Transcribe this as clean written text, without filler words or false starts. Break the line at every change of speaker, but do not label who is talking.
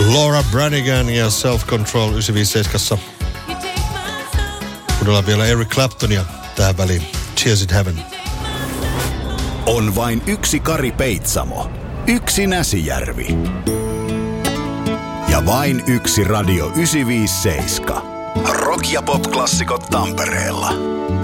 Laura Branigan ja Self Control 957. Kuunnellaan vielä Eric Claptonia tähän väliin. Cheers in Heaven.
On vain yksi Kari Peitsamo, yksi Näsijärvi ja vain yksi Radio 957. Rock- ja pop-klassikot Tampereella.